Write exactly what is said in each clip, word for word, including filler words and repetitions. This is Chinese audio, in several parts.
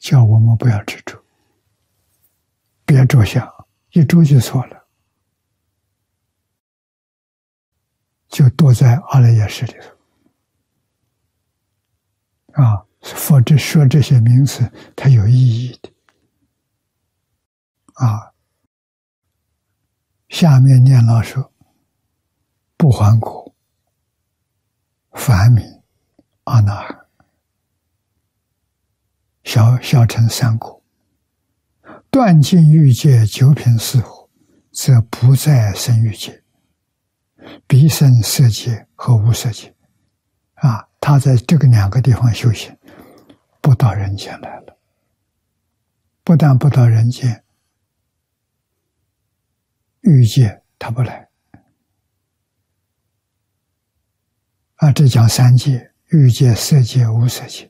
叫我们不要执着，别着相，一着就错了，就躲在阿赖耶识里头。啊，佛这说这些名词，它有意义的。啊，下面念老说：不还果、梵名、阿那含，小小乘三果，断尽欲界九品四火，则不再生欲界，必生色界和无色界。啊，他在这个两个地方修行，不到人间来了。不但不到人间，欲界他不来。啊，这讲三界：欲界、色界、无色界。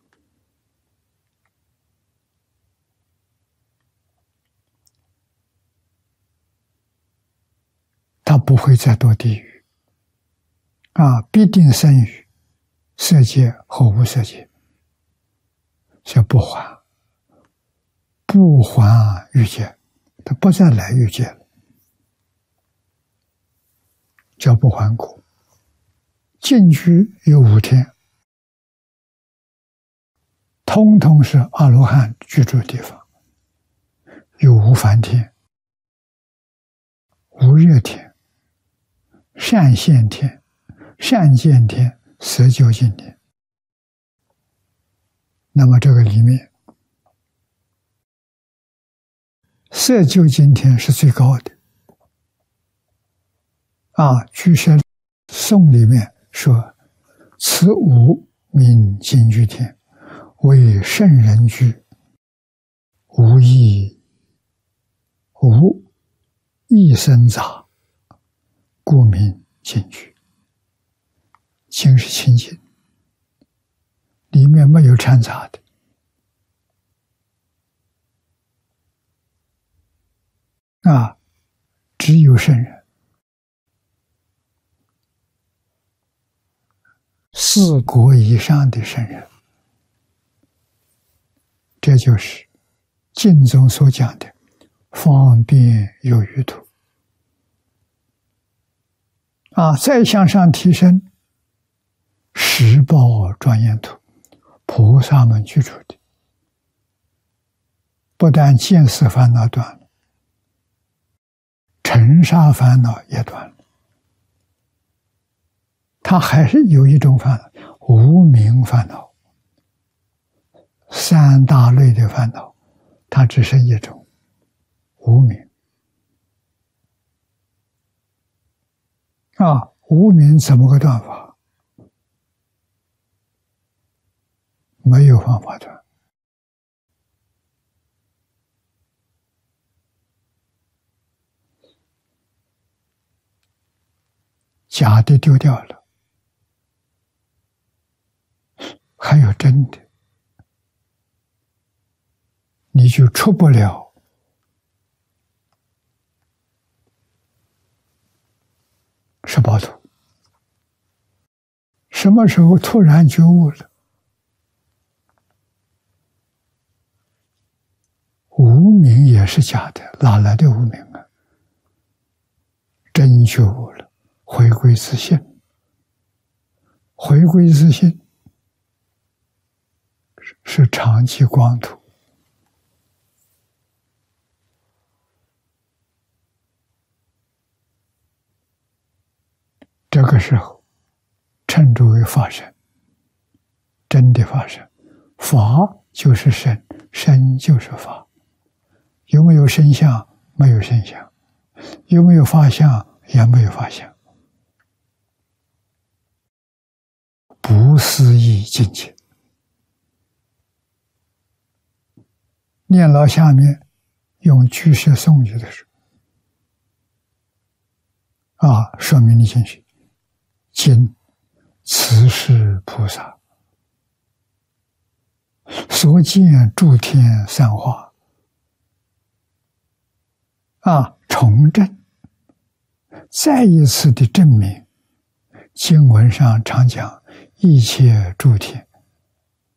他不会再堕地狱。啊，必定生于色界和无色界，叫不还，不还欲界，他不再来欲界了，叫不还果。净居有五天，通通是阿罗汉居住的地方，有无烦天、无热天、善现天、善见天、色究竟天。那么这个里面，色究竟天是最高的。啊，居士颂里面说：此五名净居天，为圣人居，无异无异生杂，故名净居。净是清净，里面没有掺杂的。啊，只有圣人。四果以上的圣人，这就是经中所讲的方便有余土。啊，再向上提升，十报庄严土，菩萨们居住的，不但见思烦恼断了，尘沙烦恼也断了，他还是有一种烦恼，无明烦恼，三大类的烦恼，它只是一种无明。啊，无明怎么个断法？没有方法断。假的丢掉了，还有真的，你就出不了十八图。什么时候突然觉悟了？无明也是假的，哪来的无明啊？真觉悟了，回归自信，回归自信是长期光图。这个时候称之为法身，真的法身。法就是身，身就是法。有没有身相？没有身相。有没有法相？也没有法相。不思议境界。念老下面用居士颂语的时候，啊，说明你进去。今此是菩萨所见诸天三化，啊，重证，再一次的证明经文上常讲一切诸天